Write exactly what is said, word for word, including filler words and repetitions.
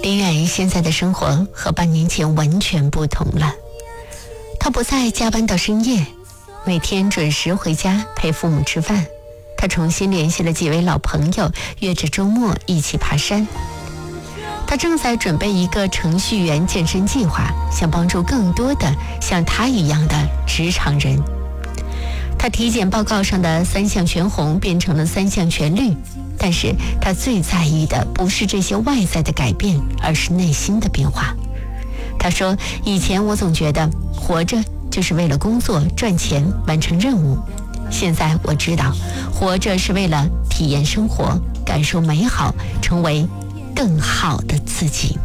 林远现在的生活和半年前完全不同了，他不再加班到深夜，每天准时回家陪父母吃饭。他重新联系了几位老朋友，约着周末一起爬山。他正在准备一个程序员健身计划，想帮助更多的像他一样的职场人。他体检报告上的三项全红变成了三项全绿，但是他最在意的不是这些外在的改变，而是内心的变化。他说，以前我总觉得活着就是为了工作赚钱完成任务，现在我知道活着是为了体验生活，感受美好，成为更好的自己。